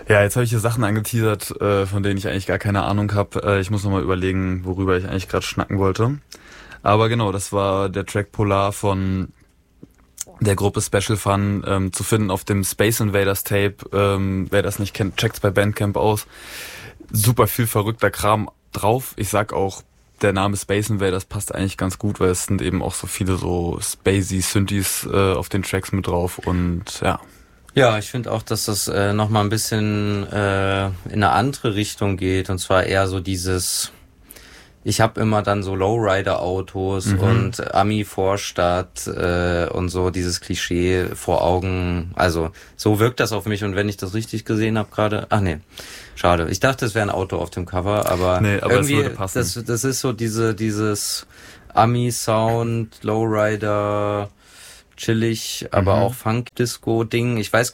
Ja, jetzt habe ich hier Sachen angeteasert, von denen ich eigentlich gar keine Ahnung habe. Ich muss nochmal überlegen, worüber ich eigentlich gerade schnacken wollte. Aber genau, das war der Track Polar von der Gruppe Special Fun, zu finden auf dem Space Invaders Tape. Wer das nicht kennt, checkt's bei Bandcamp aus. Super viel verrückter Kram drauf. Ich sag auch, der Name Space Invaders passt eigentlich ganz gut, weil es sind eben auch so viele so spacey Synthes auf den Tracks mit drauf und ja. Ja, ich finde auch, dass das nochmal ein bisschen in eine andere Richtung geht, und zwar eher so dieses, ich habe immer dann so Lowrider-Autos und Ami-Vorstadt und so dieses Klischee vor Augen. Also so wirkt das auf mich, und wenn ich das richtig gesehen habe gerade, ach nee, schade. Ich dachte, es wäre ein Auto auf dem Cover, aber, Nee, aber irgendwie, es würde passen. das ist so dieses Ami-Sound, Lowrider, chillig, aber auch Funk-Disco-Ding. Ich weiß